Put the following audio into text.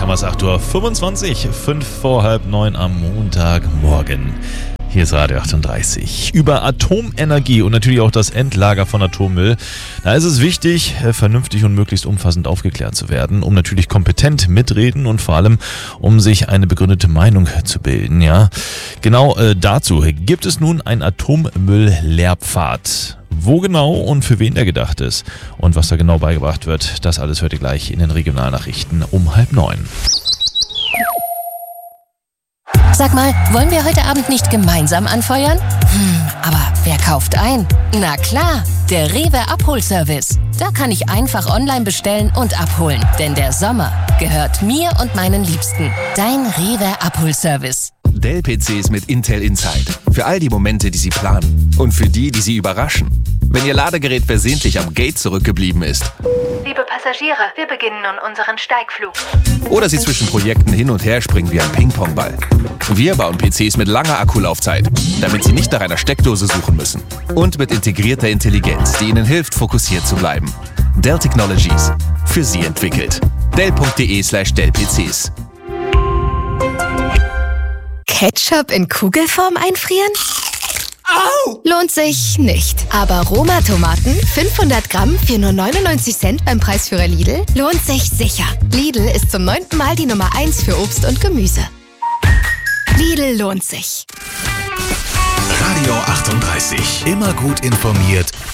haben wir es 8:25 Uhr, 5 vor halb 9 am Montagmorgen. Hier ist Radio 38. Über Atomenergie und natürlich auch das Endlager von Atommüll. Da ist es wichtig, vernünftig und möglichst umfassend aufgeklärt zu werden, um natürlich kompetent mitreden und vor allem, um sich eine begründete Meinung zu bilden. Ja, genau dazu gibt es nun einen Atommüll-Lehrpfad. Wo genau und für wen der gedacht ist und was da genau beigebracht wird, das alles hört ihr gleich in den Regionalnachrichten um 8:30. Sag mal, wollen wir heute Abend nicht gemeinsam anfeuern? Aber wer kauft ein? Na klar, der Rewe Abholservice. Da kann ich einfach online bestellen und abholen. Denn der Sommer gehört mir und meinen Liebsten. Dein Rewe Abholservice. Dell-PCs mit Intel Inside. Für all die Momente, die Sie planen. Und für die, die Sie überraschen. Wenn Ihr Ladegerät versehentlich am Gate zurückgeblieben ist. Liebe Passagiere, wir beginnen nun unseren Steigflug. Oder Sie zwischen Projekten hin und her springen wie ein Ping-Pong-Ball. Wir bauen PCs mit langer Akkulaufzeit, damit Sie nicht nach einer Steckdose suchen müssen. Und mit integrierter Intelligenz, die Ihnen hilft, fokussiert zu bleiben. Dell Technologies. Für Sie entwickelt. Dell.de/Dell-PCs. Ketchup in Kugelform einfrieren? Au! Lohnt sich nicht. Aber Roma-Tomaten, 500 Gramm für nur 99 Cent beim Preisführer Lidl, lohnt sich sicher. Lidl ist zum 9. Mal die Nummer 1 für Obst und Gemüse. Lidl lohnt sich. Radio 38. Immer gut informiert